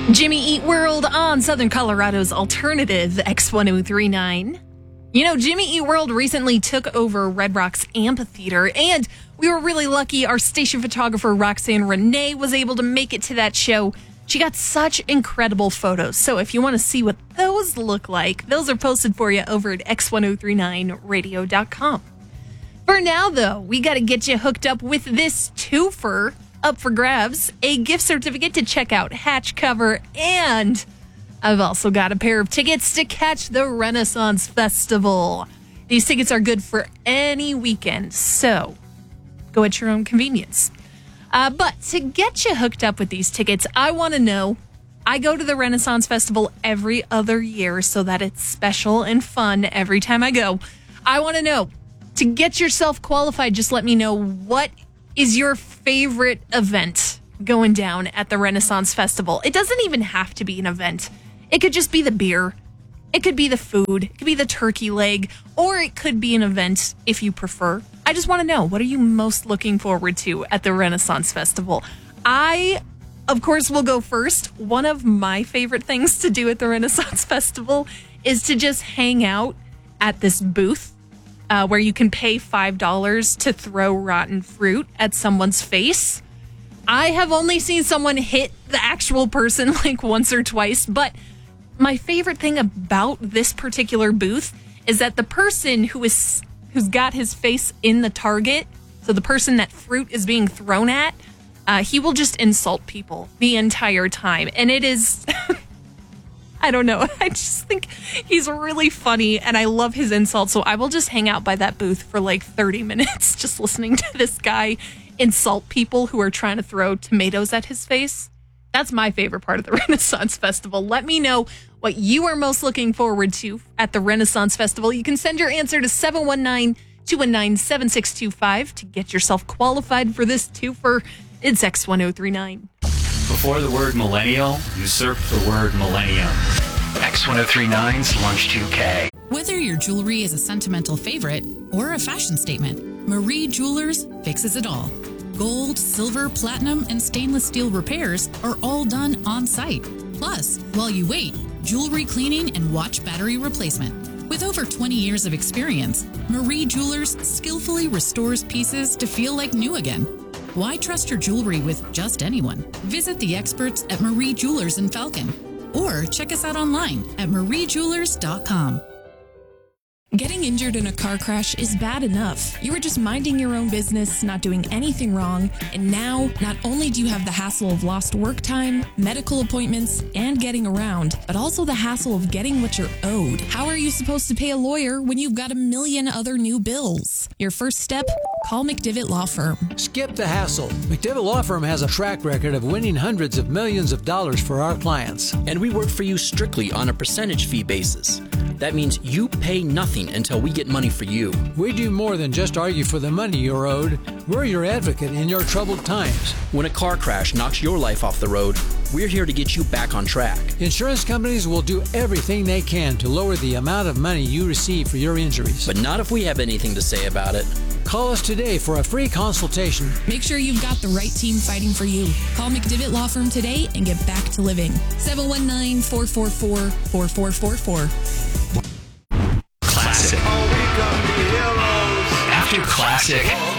Jimmy Eat World on Southern Colorado's alternative X1039. You know, Jimmy Eat World recently took over Red Rocks Amphitheater, and we were really lucky. Our station photographer, Roxanne Renee, was able to make it to that show. She got such incredible photos. So if you want to see what those look like, those are posted for you over at x1039radio.com. For now, though, we got to get you hooked up with this twofer up for grabs, a gift certificate to check out Hatch Cover, and I've also got a pair of tickets to catch the Renaissance Festival. These tickets are good for any weekend, so go at your own convenience. But to get you hooked up with these tickets, I want to know, I go to the Renaissance Festival every other year so that it's special and fun every time I go. I want to know, to get yourself qualified, just let me know, what is your favorite event going down at the Renaissance Festival? It doesn't even have to be an event. It could just be the beer. It could be the food. It could be the turkey leg. Or it could be an event if you prefer. I just want to know, what are you most looking forward to at the Renaissance Festival? I, of course, will go first. One of my favorite things to do at the Renaissance Festival is to just hang out at this booth where you can pay $5 to throw rotten fruit at someone's face. I have only seen someone hit the actual person like once or twice, but my favorite thing about this particular booth is that the person who's got his face in the target, so the person that fruit is being thrown at, he will just insult people the entire time. And it is, I don't know, I just think he's really funny and I love his insults. So I will just hang out by that booth for like 30 minutes just listening to this guy insult people who are trying to throw tomatoes at his face. That's my favorite part of the Renaissance Festival. Let me know what you are most looking forward to at the Renaissance Festival. You can send your answer to 719-219-7625 to get yourself qualified for this twofer. It's X1039. Before the word millennial, usurp the word millennium. X1039's Lunch 2K. Whether your jewelry is a sentimental favorite or a fashion statement, Marie Jewelers fixes it all. Gold, silver, platinum, and stainless steel repairs are all done on site. Plus, while you wait, jewelry cleaning and watch battery replacement. With over 20 years of experience, Marie Jewelers skillfully restores pieces to feel like new again. Why trust your jewelry with just anyone? Visit the experts at Marie Jewelers in Falcon or check us out online at mariejewelers.com. Getting injured in a car crash is bad enough. You were just minding your own business, not doing anything wrong, and now not only do you have the hassle of lost work time, medical appointments, and getting around, but also the hassle of getting what you're owed. How are you supposed to pay a lawyer when you've got a million other new bills? Your first step? Call McDivitt Law Firm. Skip the hassle. McDivitt Law Firm has a track record of winning hundreds of millions of dollars for our clients. And we work for you strictly on a percentage fee basis. That means you pay nothing until we get money for you. We do more than just argue for the money you're owed. We're your advocate in your troubled times. When a car crash knocks your life off the road, we're here to get you back on track. Insurance companies will do everything they can to lower the amount of money you receive for your injuries. But not if we have anything to say about it. Call us today for a free consultation. Make sure you've got the right team fighting for you. Call McDivitt Law Firm today and get back to living. 719-444-4444. Classic. After classic.